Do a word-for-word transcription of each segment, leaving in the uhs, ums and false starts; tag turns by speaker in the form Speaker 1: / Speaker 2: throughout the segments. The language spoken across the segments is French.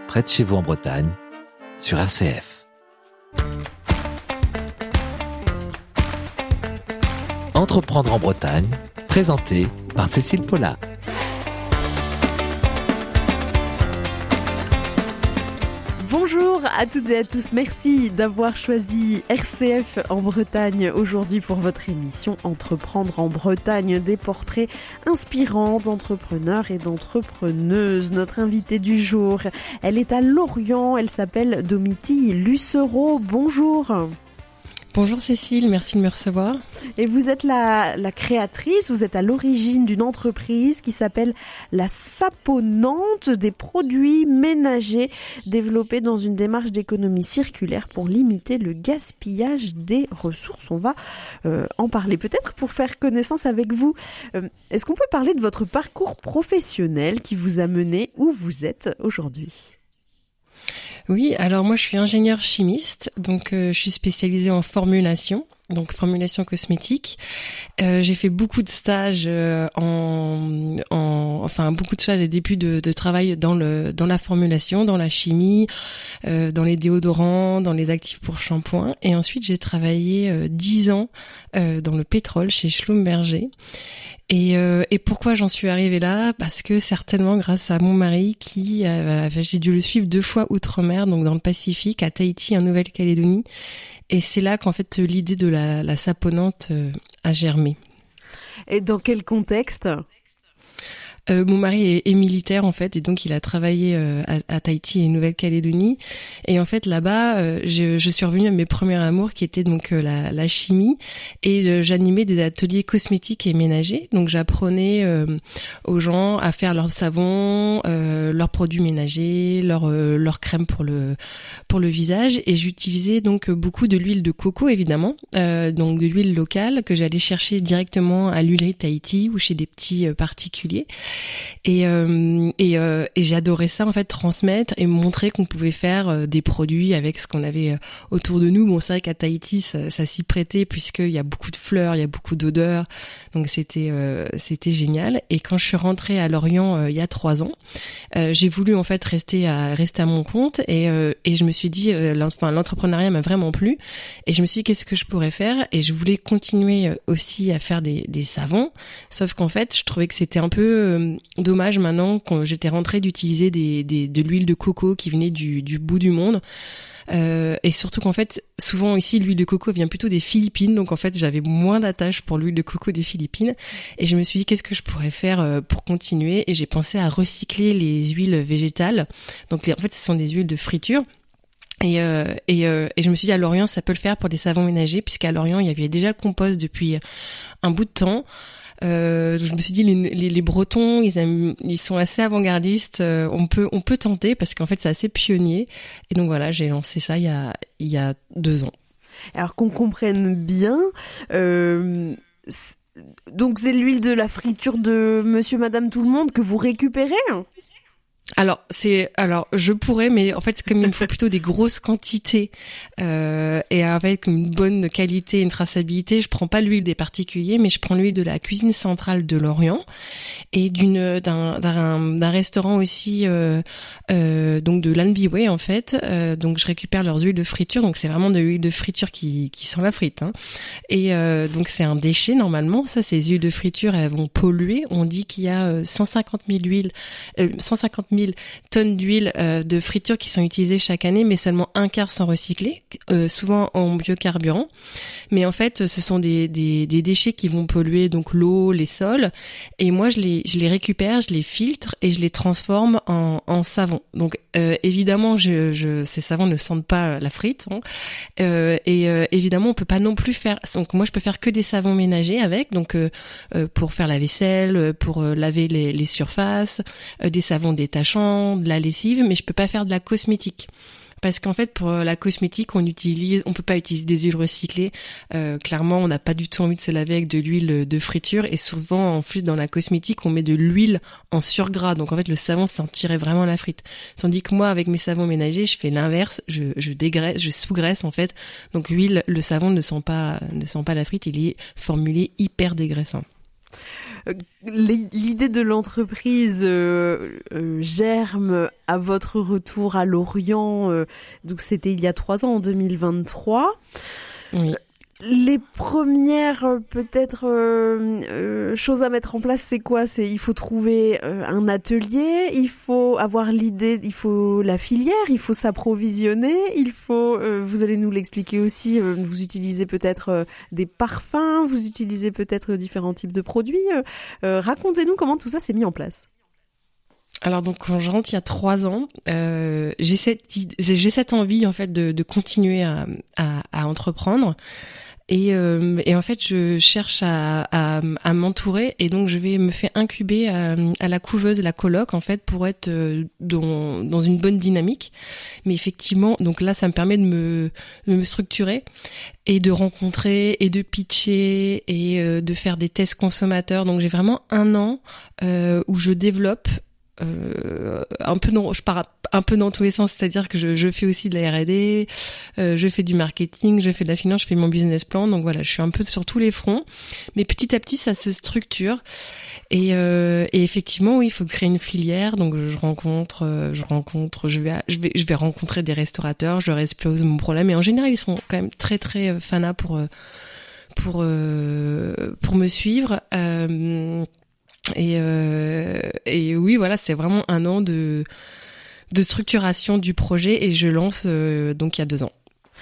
Speaker 1: près de chez vous en Bretagne, sur R C F. Entreprendre en Bretagne, présenté par Cécile Paula.
Speaker 2: Bonjour à toutes et à tous, merci d'avoir choisi R C F en Bretagne aujourd'hui pour votre émission Entreprendre en Bretagne, des portraits inspirants d'entrepreneurs et d'entrepreneuses. Notre invitée du jour, elle est à Lorient, elle s'appelle Domitille Lucero. Bonjour.
Speaker 3: Bonjour Cécile, merci de me recevoir.
Speaker 2: Et vous êtes la, la créatrice, vous êtes à l'origine d'une entreprise qui s'appelle La Saponnante, des produits ménagers développés dans une démarche d'économie circulaire pour limiter le gaspillage des ressources. On va euh, en parler. Peut-être pour faire connaissance avec vous, euh, est-ce qu'on peut parler de votre parcours professionnel qui vous a mené où vous êtes aujourd'hui ?
Speaker 3: Oui, alors moi je suis ingénieure chimiste, donc euh, je suis spécialisée en formulation, donc formulation cosmétique. Euh, j'ai fait beaucoup de stages euh, en, en, enfin beaucoup de stages et débuts de, de travail dans le dans la formulation, dans la chimie, euh, dans les déodorants, dans les actifs pour shampoing. Et ensuite j'ai travaillé euh, dix ans euh, dans le pétrole chez Schlumberger. Et, euh, et pourquoi j'en suis arrivée là ? Parce que certainement grâce à mon mari qui, euh, j'ai dû le suivre deux fois outre-mer, donc dans le Pacifique, à Tahiti, en Nouvelle-Calédonie. Et c'est là qu'en fait l'idée de la, la saponnante euh, a germé.
Speaker 2: Et dans quel contexte ?
Speaker 3: Euh, mon mari est, est militaire en fait et donc il a travaillé euh, à, à Tahiti et Nouvelle-Calédonie et en fait là-bas euh, je, je suis revenue à mes premiers amours qui étaient donc euh, la, la chimie et euh, j'animais des ateliers cosmétiques et ménagers, donc j'apprenais euh, aux gens à faire leur savon, euh, leurs produits ménagers, leur euh, leur crème pour le pour le visage et j'utilisais donc beaucoup de l'huile de coco évidemment, euh, donc de l'huile locale que j'allais chercher directement à l'huilerie de Tahiti ou chez des petits euh, particuliers. Et, euh, et, euh, et j'adorais ça en fait, transmettre et montrer qu'on pouvait faire euh, des produits avec ce qu'on avait euh, autour de nous. Bon, c'est vrai qu'à Tahiti ça, ça s'y prêtait puisqu'il y a beaucoup de fleurs, il y a beaucoup d'odeurs, donc c'était euh, c'était génial. Et quand je suis rentrée à Lorient euh, il y a trois ans, euh, j'ai voulu en fait rester à rester à mon compte et euh, et je me suis dit, euh, l'ent- enfin, l'entrepreneuriat m'a vraiment plu et je me suis dit qu'est-ce que je pourrais faire et je voulais continuer euh, aussi à faire des des savons, sauf qu'en fait je trouvais que c'était un peu euh, dommage maintenant quand j'étais rentrée d'utiliser des, des, de l'huile de coco qui venait du, du bout du monde. Euh, et surtout qu'en fait, souvent ici, l'huile de coco vient plutôt des Philippines. Donc en fait, j'avais moins d'attache pour l'huile de coco des Philippines. Et je me suis dit, qu'est-ce que je pourrais faire pour continuer ? Et j'ai pensé à recycler les huiles végétales. Donc les, en fait, ce sont des huiles de friture. Et, euh, et, euh, et je me suis dit, à Lorient, ça peut le faire pour des savons ménagers, puisqu'à Lorient, il y avait déjà le compost depuis un bout de temps. Euh, je me suis dit les, les, les Bretons ils aiment, ils sont assez avant-gardistes, euh, on peut on peut tenter parce qu'en fait c'est assez pionnier et donc voilà j'ai lancé ça il y a il y a deux ans.
Speaker 2: Alors qu'on comprenne bien, euh, c'est, donc c'est l'huile de la friture de Monsieur, Madame, tout le monde que vous récupérez ?
Speaker 3: Alors c'est alors je pourrais mais en fait comme il me faut plutôt des grosses quantités euh, et avec une bonne qualité, une traçabilité, je prends pas l'huile des particuliers mais je prends l'huile de la cuisine centrale de Lorient et d'une d'un d'un, d'un restaurant aussi euh, euh, donc de l'Anbyway en fait euh, donc je récupère leurs huiles de friture, donc c'est vraiment de l'huile de friture qui qui sent la frite hein. Et euh, donc c'est un déchet normalement, ça ces huiles de friture elles vont polluer, on dit qu'il y a cent cinquante mille huiles euh, cent cinquante mille tonnes d'huile euh, de friture qui sont utilisées chaque année, mais seulement un quart sont recyclés, euh, souvent en biocarburant. Mais en fait, ce sont des, des, des déchets qui vont polluer donc l'eau, les sols. Et moi, je les, je les récupère, je les filtre et je les transforme en, en savon. Donc euh, évidemment, je, je, ces savons ne sentent pas la frite. Hein. Euh, et euh, évidemment, on peut pas non plus faire. Donc moi, je peux faire que des savons ménagers avec, donc euh, euh, pour faire la vaisselle, pour euh, laver les, les surfaces, euh, des savons détachants, de la lessive, mais je peux pas faire de la cosmétique. Parce qu'en fait, pour la cosmétique, on utilise, on peut pas utiliser des huiles recyclées. Euh, clairement, on n'a pas du tout envie de se laver avec de l'huile de friture. Et souvent, en plus, dans la cosmétique, on met de l'huile en surgras. Donc, en fait, le savon sentirait vraiment la frite. Tandis que moi, avec mes savons ménagers, je fais l'inverse. Je, je dégraisse, je sous-graisse, en fait. Donc, l'huile, le savon ne sent pas, ne sent pas la frite. Il est formulé hyper dégraissant.
Speaker 2: L'idée de l'entreprise euh, euh, germe à votre retour à Lorient, euh, donc c'était il y a trois ans, en deux mille vingt-trois.
Speaker 3: Oui.
Speaker 2: Les premières euh, peut-être euh, euh, choses à mettre en place, c'est quoi ? C'est il faut trouver euh, un atelier, il faut avoir l'idée, il faut la filière, il faut s'approvisionner, il faut. Euh, vous allez nous l'expliquer aussi. Euh, vous utilisez peut-être euh, des parfums, vous utilisez peut-être différents types de produits. Euh, euh, racontez-nous comment tout ça s'est mis en place.
Speaker 3: Alors donc quand je rentre il y a trois ans, euh, j'ai cette j'ai cette envie en fait de, de continuer à, à, à entreprendre. Et, euh, et en fait, je cherche à, à, à m'entourer et donc je vais me faire incuber à, à la couveuse, la coloc en fait, pour être dans, dans une bonne dynamique. Mais effectivement, donc là, ça me permet de me, de me structurer et de rencontrer et de pitcher et euh, de faire des tests consommateurs. Donc j'ai vraiment un an euh, où je développe. Euh, un peu non, je pars un peu dans tous les sens, c'est-à-dire que je, je fais aussi de la R et D, euh, je fais du marketing, je fais de la finance, je fais mon business plan, donc voilà, je suis un peu sur tous les fronts, mais petit à petit ça se structure et, euh, et effectivement oui, il faut créer une filière, donc je rencontre, euh, je rencontre, je vais, je vais, je vais rencontrer des restaurateurs, je leur expose mon problème et en général ils sont quand même très très fanas pour pour euh, pour me suivre. Euh, Et, euh, et oui, voilà, c'est vraiment un an de, de structuration du projet et je lance euh, donc il y a deux ans.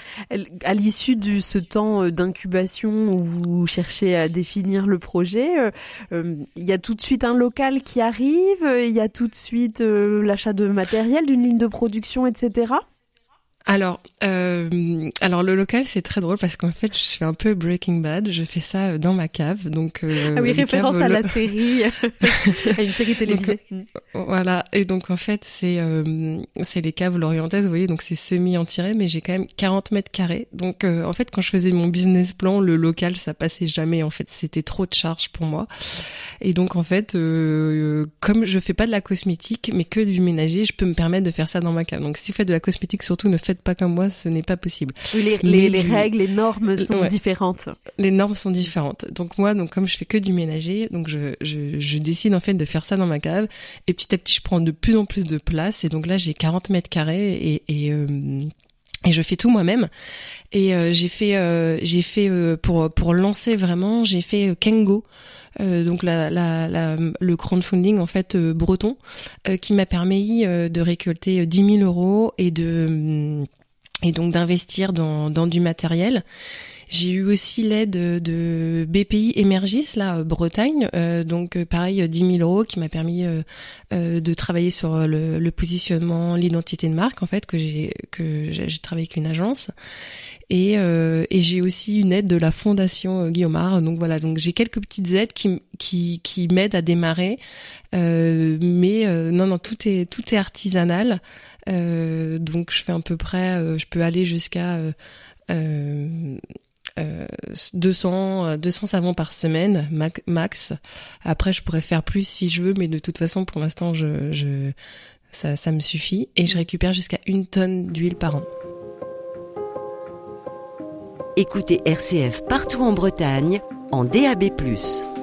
Speaker 2: À l'issue de ce temps d'incubation où vous cherchez à définir le projet, euh, il y a tout de suite un local qui arrive, il y a tout de suite euh, l'achat de matériel, d'une ligne de production, et cetera.
Speaker 3: Alors, euh, alors le local c'est très drôle parce qu'en fait je suis un peu Breaking Bad, je fais ça dans ma cave, donc euh,
Speaker 2: ah oui, référence
Speaker 3: caves,
Speaker 2: à
Speaker 3: le...
Speaker 2: la série, à une série télévisée.
Speaker 3: Donc, voilà, et donc en fait c'est euh, c'est les caves lorientaises, vous voyez, donc c'est semi-entiré, mais j'ai quand même quarante mètres carrés. Donc euh, en fait quand je faisais mon business plan, le local ça passait jamais, en fait c'était trop de charge pour moi. Et donc en fait euh, comme je fais pas de la cosmétique mais que du ménager, je peux me permettre de faire ça dans ma cave. Donc si vous faites de la cosmétique, surtout ne faites pas comme moi, ce n'est pas possible.
Speaker 2: Oui, les, les, les règles, les normes sont ouais. différentes.
Speaker 3: Les normes sont différentes. Donc moi, donc comme je fais que du ménager, donc je, je, je décide en fait de faire ça dans ma cave. Et petit à petit, je prends de plus en plus de place. Et donc là, j'ai quarante mètres carrés et, et euh, et je fais tout moi-même. Et euh, j'ai fait, euh, j'ai fait euh, pour pour lancer vraiment, j'ai fait euh, Kengo. Euh, donc la, la, la, le crowdfunding en fait euh, breton euh, qui m'a permis euh, de récolter dix mille euros et de et donc d'investir dans, dans du matériel. J'ai eu aussi l'aide de B P I Emergis, là, Bretagne, euh, donc pareil, dix mille euros qui m'a permis euh, euh, de travailler sur le, le positionnement, l'identité de marque, en fait, que j'ai que j'ai, j'ai travaillé avec une agence. Et, euh, et j'ai aussi une aide de la Fondation Guillaumard. Donc voilà, donc j'ai quelques petites aides qui qui qui m'aident à démarrer. Euh, mais euh, non non, tout est tout est artisanal. Euh, donc je fais à peu près, euh, je peux aller jusqu'à euh, euh, euh, deux cents savons par semaine max. Après je pourrais faire plus si je veux, mais de toute façon pour l'instant je je ça ça me suffit et je récupère jusqu'à une tonne d'huile par an.
Speaker 4: Écoutez R C F partout en Bretagne, en D A B plus.